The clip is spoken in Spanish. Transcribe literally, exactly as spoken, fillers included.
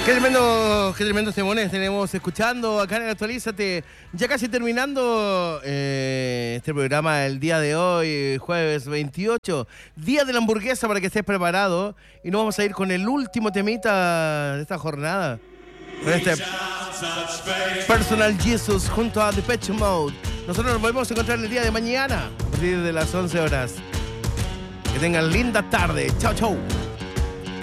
Qué tremendo, qué tremendo temones tenemos escuchando acá en Actualízate. Ya casi terminando eh, este programa el día de hoy, jueves veintiocho, día de la hamburguesa, para que estés preparado. Y nos vamos a ir con el último temita de esta jornada. Con este Personal Jesus junto a Depeche Mode. Nosotros nos volvemos a encontrar el día de mañana a partir de las once horas. Que tengan linda tarde. Chau, chau.